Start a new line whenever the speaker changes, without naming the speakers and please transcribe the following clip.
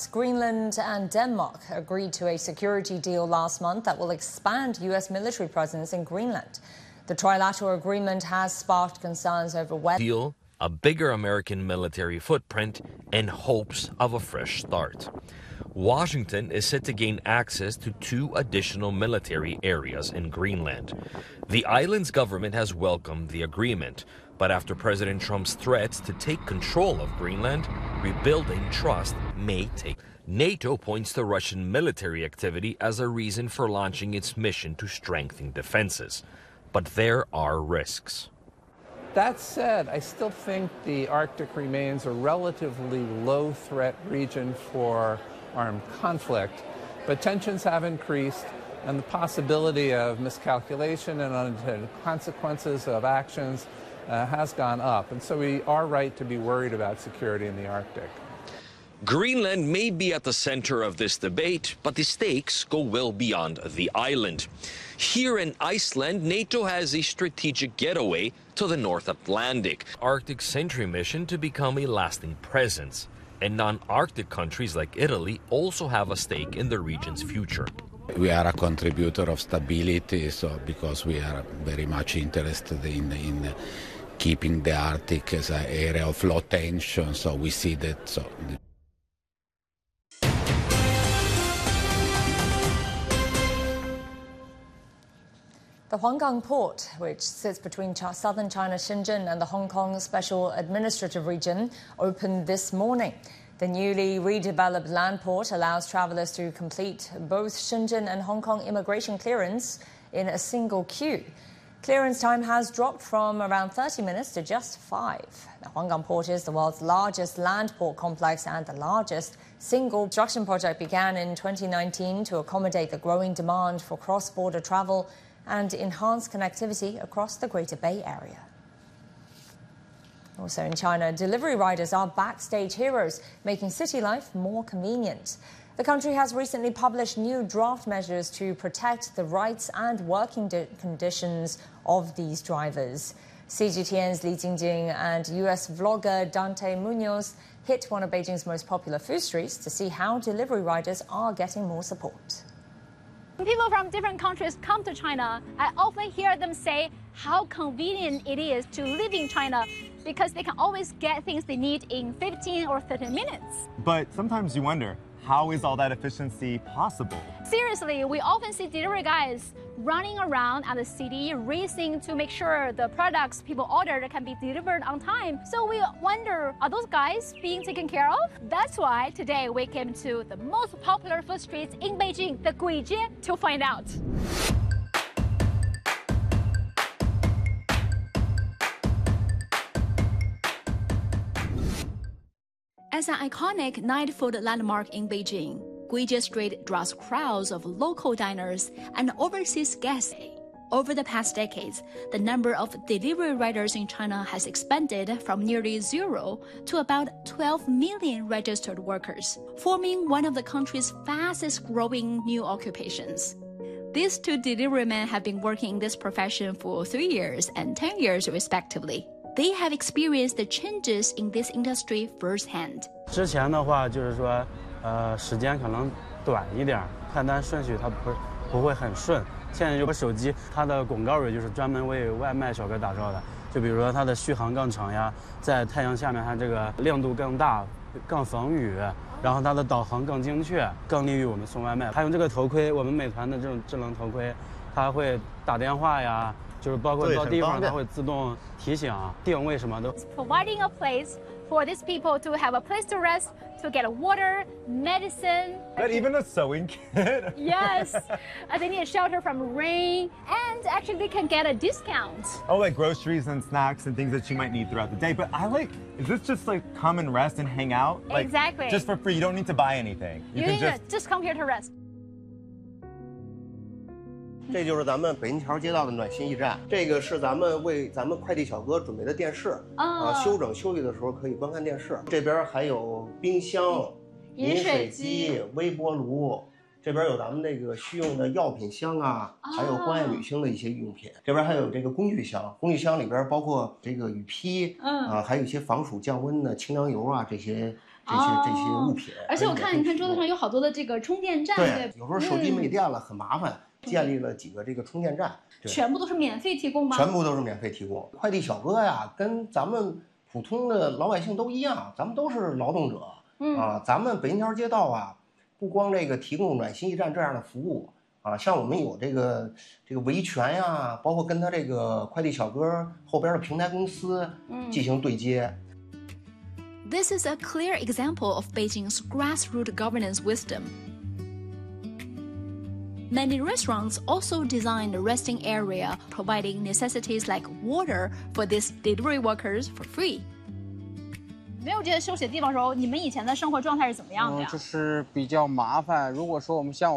Greenland, and Denmark agreed to a security deal last month that will expand U.S. military presence in Greenland. The trilateral agreement has sparked concerns over whether
a bigger American military footprint, and hopes of a fresh start. Washington is set to gain access to 2 additional military areas in Greenland. The island's government has welcomed the agreement, but after President Trump's threats to take control of Greenland, rebuilding trust may take. NATO points to Russian military activity as a reason for launching its mission to strengthen defenses. But there are risks.
That said, I still think the Arctic remains a relatively low-threat region for armed conflict, but tensions have increased, and the possibility of miscalculation and unintended consequences of actions has gone up. And so we are right to be worried about security in the Arctic.
Greenland may be at the center of this debate, but the stakes go well beyond the island. Here in Iceland, NATO has a strategic getaway to the North Atlantic. Arctic Sentry mission to become a lasting presence. And non-Arctic countries like Italy also have a stake in the region's future.
We are a contributor of stability, so because we are very much interested in keeping the Arctic as an area of low tension, so we see that.
The Huanggang port, which sits between southern China Shenzhen and the Hong Kong Special Administrative Region, opened this morning. The newly redeveloped land port allows travelers to complete both Shenzhen and Hong Kong immigration clearance in a single queue. Clearance time has dropped from around 30 minutes to just 5. The Huanggang port is the world's largest land port complex and the largest single construction project began in 2019 to accommodate the growing demand for cross-border travel and enhance connectivity across the Greater Bay Area. Also in China, delivery riders are backstage heroes, making city life more convenient. The country has recently published new draft measures to protect the rights and working conditions of these drivers. CGTN's Li Jingjing and US vlogger Dante Munoz hit one of Beijing's most popular food streets to see how delivery riders are getting more support.
When people from different countries come to China, I often hear them say how convenient it is to live in China because they can always get things they need in 15 or 30 minutes.
But sometimes you wonder, how is all that efficiency possible?
Seriously, we often see delivery guys running around at the city, racing to make sure the products people ordered can be delivered on time. So we wonder, are those guys being taken care of? That's why today we came to the most popular food streets in Beijing, the Guijie, to find out. As an iconic night food landmark in Beijing, Guijie Street draws crowds of local diners and overseas guests. Over the past decades, the number of delivery riders in China has expanded from nearly 0 to about 12 million registered workers, forming one of the country's fastest-growing new occupations. These 2 deliverymen have been working in this profession for 3 years and 10 years respectively. They have experienced the changes in this industry firsthand.
之前的话就是说，时间可能短一点，判单顺序它不会很顺。现在有手机，它的广告语就是专门为外卖小哥打造的。就比如说它的续航更长呀，在太阳下面它这个亮度更大，更防雨，然后它的导航更精确，更利于我们送外卖。还有这个头盔，我们美团的这种智能头盔，它会打电话呀。 就是包括到地方，它会自动提醒、定位什么的。
Providing a place for these people to have a place to rest, to get water, medicine.
But even a sewing kit.
Yes, they need shelter from rain, and actually they can get a discount.
Oh, like groceries and snacks and things that you might need throughout the day. But is this just like come and rest and hang out? Like,
exactly.
Just for free. You don't need to buy anything.
You can just come here to rest.
这就是咱们北新桥街道的暖心驿站，这个是咱们为咱们快递小哥准备的电视休整休息的时候可以观看电视。这边还有冰箱、饮水机、微波炉，这边有咱们那个需用的药品箱啊，还有关爱女性的一些用品。这边还有这个工具箱，工具箱里边包括这个雨披，还有一些防暑降温的清凉油啊这些这些物品。
而且我看你看桌子上有好多的这个充电站，对，
有时候手机没电了很麻烦，建立了几个这个充电站，
全部都是免费提供吗？
全部都是免费提供。快递小哥呀，跟咱们普通的老百姓都一样，咱们都是劳动者。咱们北京条街道啊，不光这个提供暖心驿站这样的服务啊，像我们有这个维权呀，包括跟他这个快递小哥后边的平台公司进行对接。
This is a clear example of Beijing's grassroots governance wisdom. Many restaurants also designed a resting area, providing necessities like water for these delivery workers for free.
没有这些休息的地方的时候，你们以前的生活状态是怎么样的呀？
就是比较麻烦。如果说我们像